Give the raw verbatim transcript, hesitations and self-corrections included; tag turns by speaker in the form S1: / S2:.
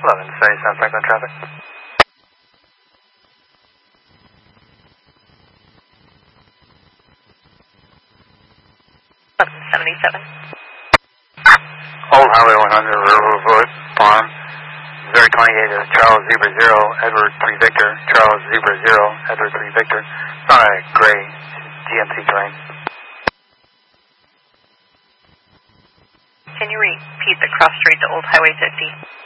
S1: eleven seventy-seven Franklin traffic.
S2: eleven seventy-seven.
S1: Old Highway one hundred, Riverwood Farm. Missouri twenty-eight to Charles Zebra zero, Edward three Victor, Charles Zebra zero, Edward three Victor. It's on a gray G M C terrain.
S2: Can you repeat the cross street to Old Highway fifty?